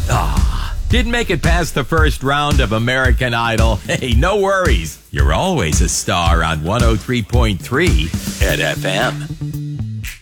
Didn't make it past the first round of American Idol? Hey, no worries. You're always a star on 103.3 at FM.